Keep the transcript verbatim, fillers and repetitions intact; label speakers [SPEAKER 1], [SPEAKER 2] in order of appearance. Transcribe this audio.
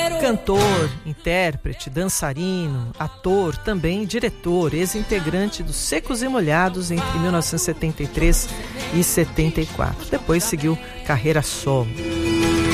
[SPEAKER 1] Cantor, intérprete, dançarino, ator, também diretor, ex-integrante dos Secos e Molhados entre mil novecentos e setenta e três e setenta e quatro. Depois seguiu carreira solo.